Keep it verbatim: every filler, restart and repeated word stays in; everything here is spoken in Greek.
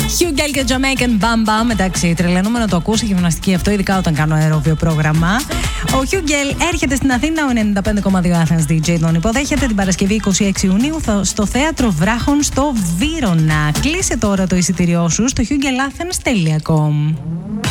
Hugel και Jamaican Bam Bam. Εντάξει, τρελαίνουμε να το ακούσει η γυμναστική αυτό, ειδικά όταν κάνω αερόβιο πρόγραμμα. Ο Hugel έρχεται στην Αθήνα, ο ενενήντα πέντε κόμμα δύο Athens ντι τζέι τον υποδέχεται την Παρασκευή είκοσι έξι Ιουνίου στο Θέατρο Βράχων στο Βύρωνα. Κλείσε τώρα το εισιτήριό σου στο hugelathens τελεία com.